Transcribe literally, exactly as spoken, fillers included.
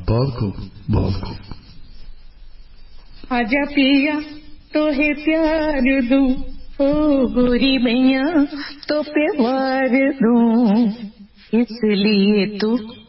बहुत खूब, बहुत खूब। आजा पिया तो है प्यार दूं, ओ गोरी मैया तो प्यार दूं, इसलिए तू